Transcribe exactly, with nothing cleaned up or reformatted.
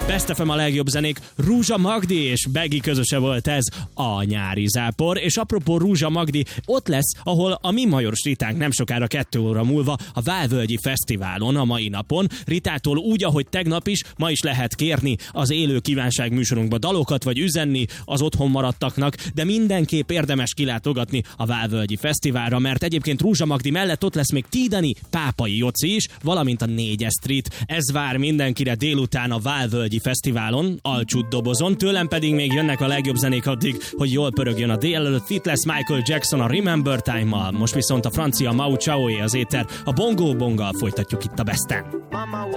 Best ef em a legjobb zenék, Rúzsa Magdi és Begi közöse volt ez a nyári zápor, és apropó Rúzsa Magdi, ott lesz, ahol a mi Majoros Ritánk nem sokára kettő óra múlva a Válvölgyi Fesztiválon a mai napon. Ritától úgy, ahogy tegnap is, ma is lehet kérni az élő kívánság műsorunkba dalokat, vagy üzenni az otthon maradtaknak, de mindenképp érdemes kilátogatni a Válvölgyi Fesztiválra, mert egyébként Rúzsa Magdi mellett ott lesz még Tidani, Pápai Joci is, valamint a négyes Street. Ez vár mindenkire délután a Válvölgyi Fesztiválon, alcsút dobozon, tőlem pedig még jönnek a legjobb zenék addig, hogy jól pörögjön a délelőtt. Itt lesz Michael Jackson a Remember Time-mal, most viszont a francia Mau Chao az éter, a Bongo Bongal folytatjuk itt a Besten.